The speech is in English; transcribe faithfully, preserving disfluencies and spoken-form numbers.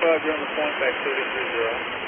five, you're on the point back thirty-three zero.